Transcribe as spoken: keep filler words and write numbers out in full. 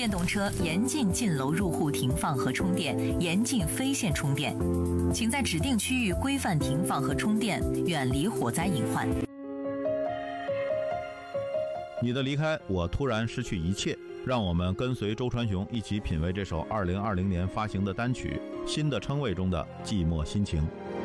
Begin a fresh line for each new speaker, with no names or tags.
电动车严禁进楼入户停放和充电，严禁非线充电，请在指定区域规范停放和充电，远离火灾隐患。
你的离开，我突然失去一切。让我们跟随周传雄一起品味这首二零二零年发行的单曲《新的称谓》中的寂寞心情。